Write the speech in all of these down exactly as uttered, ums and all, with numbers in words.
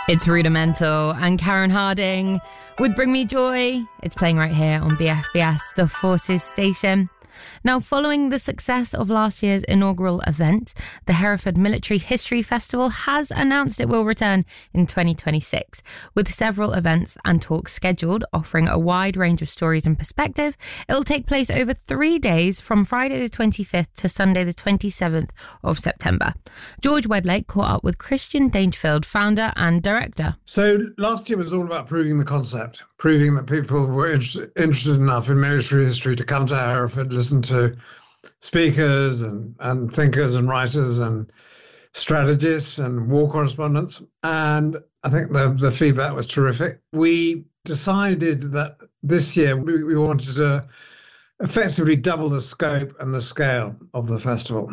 It's Rudimental and Karen Harding would bring me joy. It's playing right here on B F B S, the Forces station. Now, following the success of last year's inaugural event, the Hereford Military History Festival has announced it will return in twenty twenty-six, with several events and talks scheduled, offering a wide range of stories and perspective. It'll take place over three days from Friday the twenty-fifth to Sunday the twenty-seventh of September. George Wedlake caught up with Christian Dangerfield, founder and director. So last year was all about proving the concept, proving that people were inter- interested enough in military history to come to Hereford, listen to speakers and, and thinkers and writers and strategists and war correspondents. And I think the, the feedback was terrific. We decided that this year we, we wanted to effectively double the scope and the scale of the festival.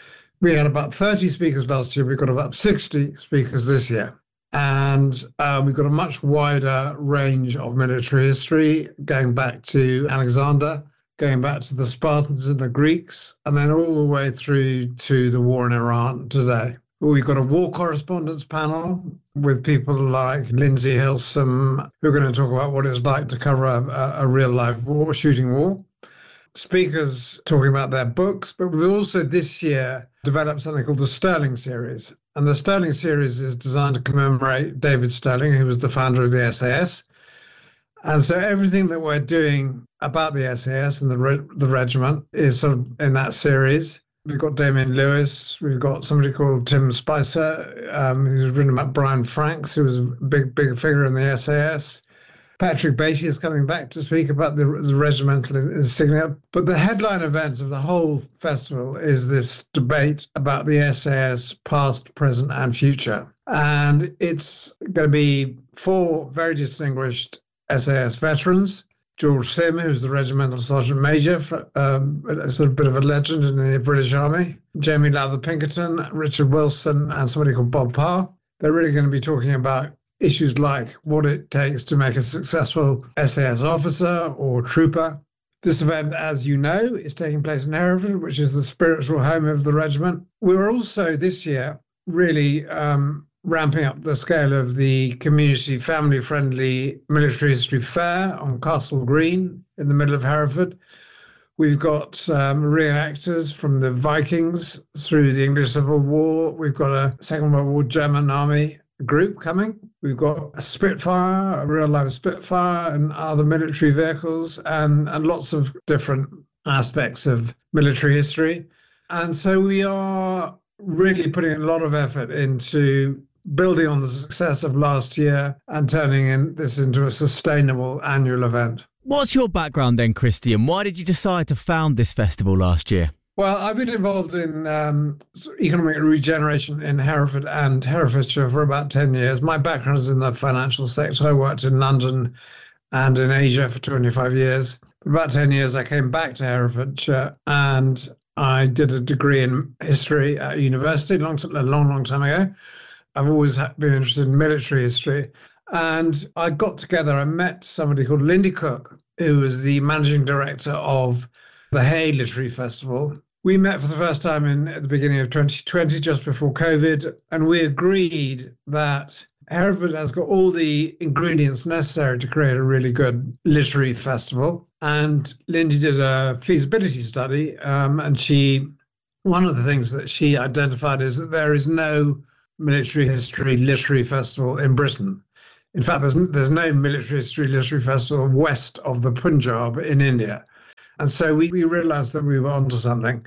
We had about thirty speakers last year. We've got about sixty speakers this year. And uh, we've got a much wider range of military history, going back to Alexander, going back to the Spartans and the Greeks, and then all the way through to the war in Iran today. We've got a war correspondence panel with people like Lindsay Hilsum, who are going to talk about what it's like to cover a, a real-life war, shooting war. Speakers talking about their books, but we've also this year developed something called the Sterling Series. And the Sterling Series is designed to commemorate David Sterling, who was the founder of the S A S. And so everything that we're doing about the S A S and the re- the regiment is sort of in that series. We've got Damien Lewis. We've got somebody called Tim Spicer, um, who's written about Brian Franks, who was a big, big figure in the S A S. Patrick Beattie is coming back to speak about the, the regimental insignia. But the headline event of the whole festival is this debate about the S A S past, present and future. And it's going to be four very distinguished S A S veterans. George Sim, who's the regimental sergeant major, for, um, a sort of bit of a legend in the British Army. Jamie Lowther Pinkerton, Richard Wilson, and somebody called Bob Parr. They're really going to be talking about issues like what it takes to make a successful S A S officer or trooper. This event, as you know, is taking place in Hereford, which is the spiritual home of the regiment. We were also this year really um, ramping up the scale of the community family-friendly military history fair on Castle Green in the middle of Hereford. We've got um, reenactors from the Vikings through the English Civil War. We've got a Second World War German Army group coming. We've got a Spitfire, a real-life Spitfire and other military vehicles and, and lots of different aspects of military history. And so we are really putting a lot of effort into building on the success of last year and turning in this into a sustainable annual event. What's your background then, Christian? Why did you decide to found this festival last year? Well, I've been involved in um, economic regeneration in Hereford and Herefordshire for about ten years. My background is in the financial sector. I worked in London and in Asia for twenty-five years. For about ten years, I came back to Herefordshire and I did a degree in history at university a long, a long, long time ago. I've always been interested in military history. And I got together, I met somebody called Lindy Cook, who was the managing director of the Hay Literary Festival. We met for the first time in at the beginning of twenty twenty, just before COVID, and we agreed that Hereford has got all the ingredients necessary to create a really good literary festival. And Lindy did a feasibility study, um, and she, one of the things that she identified is that there is no military history literary festival in Britain. In fact, there's there's no military history literary festival west of the Punjab in India. And so we, we realized that we were onto something.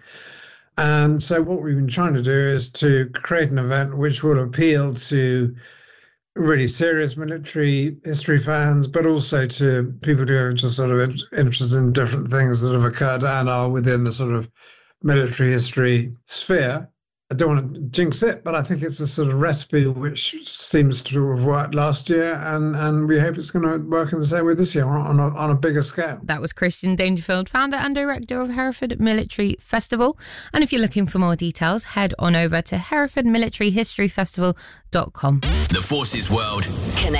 And so what we've been trying to do is to create an event which will appeal to really serious military history fans, but also to people who are just sort of interested in different things that have occurred and are within the sort of military history sphere. I don't want to jinx it, but I think it's a sort of recipe which seems to have worked last year, and, and we hope it's going to work in the same way this year on a, on a bigger scale. That was Christian Dangerfield, founder and director of Hereford Military Festival. And if you're looking for more details, head on over to hereford military history festival dot com. The Forces World Connect.